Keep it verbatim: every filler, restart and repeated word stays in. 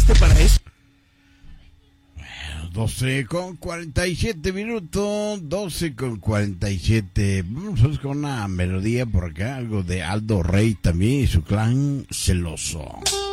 listo para eso. doce con cuarenta y siete minutos, doce con cuarenta y siete. Vamos con una melodía por acá, algo de Aldo Rey también y su clan celoso.